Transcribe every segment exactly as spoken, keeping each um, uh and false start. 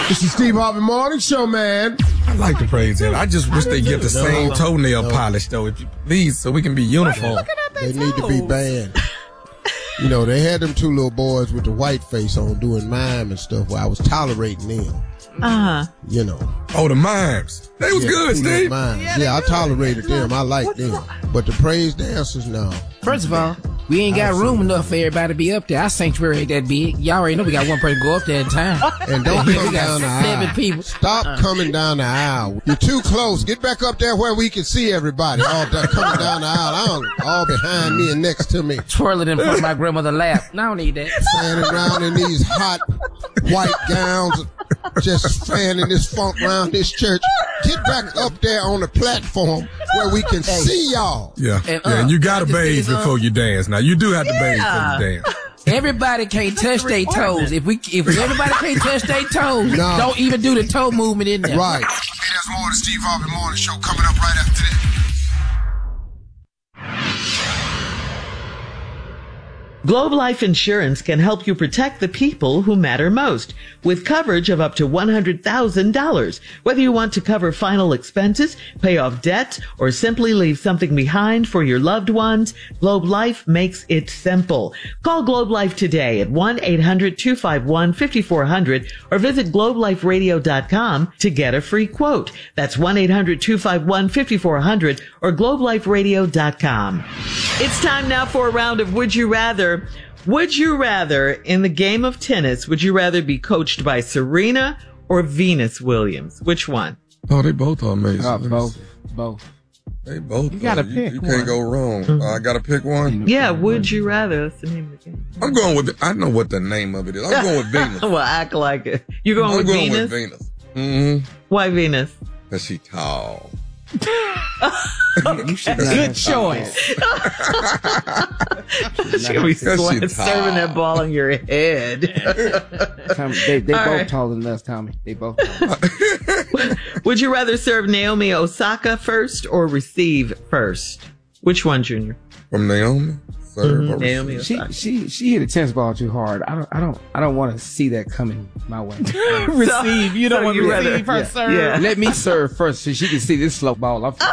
This is Steve Harvey Morning Show, man. I like the praise that. I just wish they get the same No, toenail no. polish, though, if you please, so we can be uniform. They need to be banned. You know, they had them two little boys with the white face on doing mime and stuff where I was tolerating them. Uh-huh. You know. Oh, the mimes. They was Yeah, good, two little Steve. mimes. Yeah, I tolerated them. I liked them. But the praise dancers, no. First of all, we ain't got room enough for everybody to be up there. Our sanctuary ain't that big. Y'all already know we got one person go up there at a time. And don't We come got down the seven aisle. people. Stop coming down the aisle. You're too close. Get back up there where we can see everybody. All that coming down the aisle. I don't, all behind me and next to me. Twirling in front of my grandmother's lap. No, I don't need that. Standing around in these hot white gowns, just fanning this funk around this church. Get back up there on the platform where we can see y'all. Yeah, And, yeah, uh, and you gotta I just bathe think, uh, before you dance. Now, you do have to bathe before you dance. Everybody can't touch their toes. If we, if everybody can't touch their toes, No. don't even do the toe movement in there. Right. Hey, there's more of the Steve Harvey Morning Show coming up right after this. Globe Life Insurance can help you protect the people who matter most with coverage of up to one hundred thousand dollars. Whether you want to cover final expenses, pay off debt, or simply leave something behind for your loved ones, Globe Life makes it simple. Call Globe Life today at one eight hundred two five one five four zero zero or visit globe life radio dot com to get a free quote. That's one eight hundred two five one five four zero zero or globe life radio dot com. It's time now for a round of Would You Rather. Would you rather, in the game of tennis, would you rather be coached by Serena or Venus Williams? Which one? Oh, they both are amazing. Uh, both, both. They both. You gotta are. pick You, you one. can't go wrong. Uh, I gotta pick one. Yeah, would you rather? That's the name of the game. I'm going with. I know what the name of it is. I'm going with Venus. Well, act like it. You're going I'm with going Venus? with Venus. Mm-hmm. Why Venus? Cause she tall. You should Good choice. She's gonna be Because sw- she serving that tall. ball on your head. Tommy, they they All both right. taller than us, Tommy. They both taller. Would you rather serve Naomi Osaka first or receive first? Which one, Junior? From Naomi. Serve Mhm, or Naomi receive. Osaka. She she she hit a tennis ball too hard. I don't I don't I don't want to see that coming my way. Receive. You don't so want you to rather- receive her yeah, serve. yeah. Let me serve first so she can see this slow ball. I'm,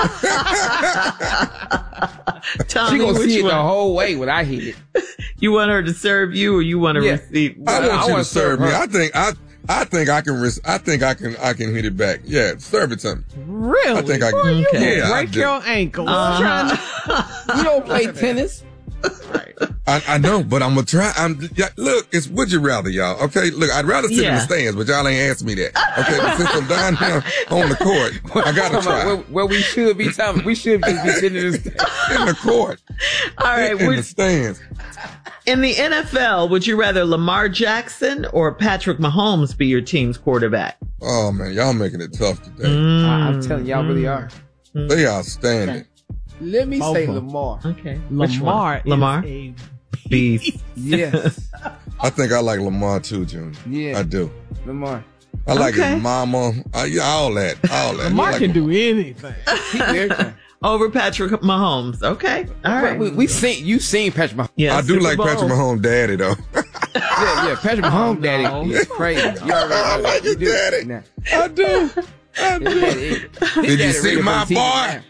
Tommy, she gonna which see it one? the whole way when I hit it. You want her to serve you or you want to Yeah. receive? I want I you to wanna serve serve me. her. I think I. I think I can. Res- I think I can. I can hit it back. Yeah, serve it to me. Really? I think I can. Okay. You Yeah, I break do. your ankle. Uh-huh. You don't play tennis. I, I know, but I'm gonna try. I'm yeah, look. It's would you rather, y'all? Okay, look. I'd rather sit in Yeah. the stands, but y'all ain't asked me that. Okay, but since I'm down here on the court, I gotta try Where, where we should be, Tommy. We should just be sitting in this. in the court, All right. in the Would, stands. in the N F L, would you rather Lamar Jackson or Patrick Mahomes be your team's quarterback? Oh man, y'all making it tough today. Mm, I, I'm telling y'all, really are. They outstanding. Let me Both say of 'em. Lamar. Okay. Which Lamar. one? Lamar. Is a Beast. Yes, I think I like Lamar too, June. Yeah. I do. Lamar. I like Okay. his mama. Uh, yeah, all that. All that. Lamar I like can do anything. He do everything. Over Patrick Mahomes. Okay. All right. We, we seen you seen Patrick Mahomes. Yeah, I do Super like Bowl. Patrick Mahomes' daddy though. Yeah, yeah. Patrick Mahomes, daddy, no. he's crazy. You already know I like that. You his do. daddy. Nah. I do. I His do. daddy- his Did you daddy see really my on T V boy?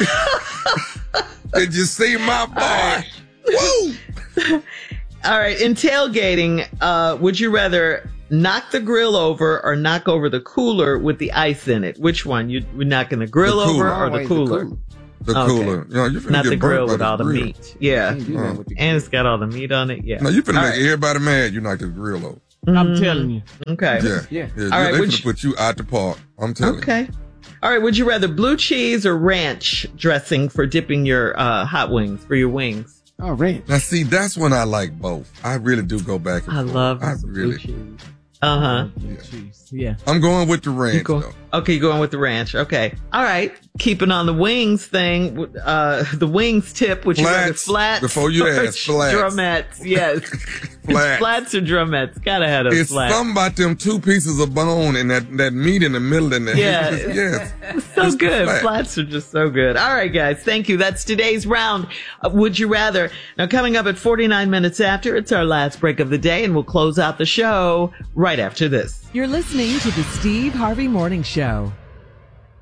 now. Did you see my boy? Woo! All right. In tailgating, uh, would you rather knock the grill over or knock over the cooler with the ice in it? Which one? You would knocking the grill The over cooler. or the Always the cooler? cooler. The Okay. cooler. You know, you finna Not get the grill burnt by with the all the grill. meat. Yeah. Can't do that with the And it's got all the meat on it. Yeah. No, you finna All make right. everybody mad. You knock the grill over. I'm telling you. Okay. Yeah. Yeah. yeah All right, they would finna you- put you out the park. I'm telling you. Okay. All right. Would you rather blue cheese or ranch dressing for dipping your uh, hot wings, for your wings? Oh, ranch. Now, see, that's when I like both. I really do go back and I forth. love I some really. blue cheese. Uh huh. Jeez. Yeah. I'm going with the ranch, You go- though. Okay, you're going with the ranch. Okay. All right. Keeping on the wings thing, uh, the wings tip, would you rather Flats. flats? Before you or ask, flats. Drumettes, yes. Flats. Flats or drumettes? Gotta have those It's flats. something about them two pieces of bone and that, that meat in the middle and the Yeah. yes. so It's the good. flat. Flats are just so good. All right, guys. Thank you. That's today's round of Would You Rather. Now, coming up at forty-nine minutes after, it's our last break of the day, and we'll close out the show right after this. You're listening to the Steve Harvey Morning Show.